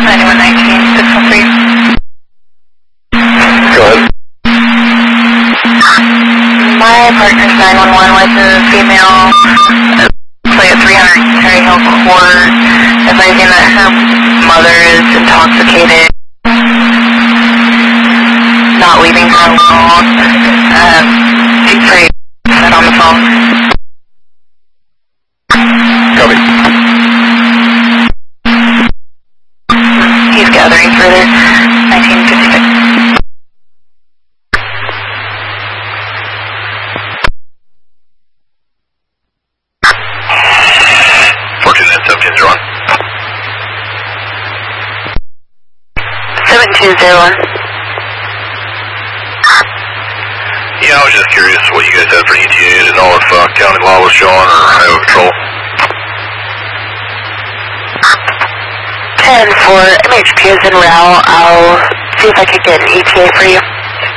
9119, 613. Go ahead. My partner's 911 with a female, play at 300 Cherry Hill Court, advising that her mother is intoxicated, not leaving her alone. She's pretty upset on the phone. Copy. He's gathering further. 1956. John. 7201. Yeah, I was just curious what you guys had for ETA. I didn't know if county law was showing or highway patrol. 10 for MHP is en route. I'll see if I could get an ETA for you.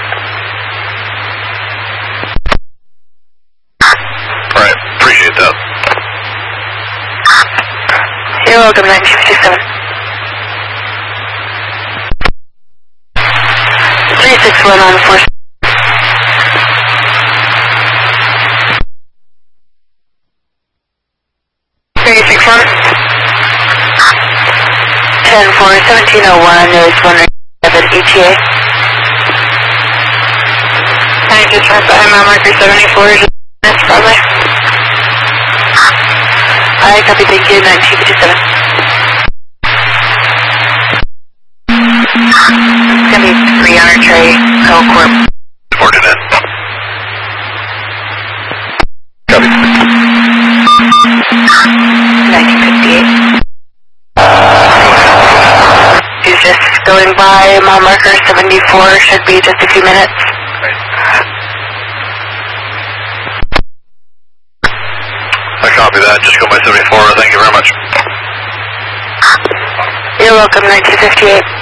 Alright, appreciate that. You're welcome, 1957. 361 on 4. 361. 10 for 1701 is 107 ETA. I just went by mile marker 74, that's probably. I copy, thank you, 1957. It's going to be 300 Cherry Hill Court. Ordinate. Copy. 1958. He's just going by mile marker 74, should be just a few minutes. I copy that, just go by 74, thank you very much. You're welcome, 1958.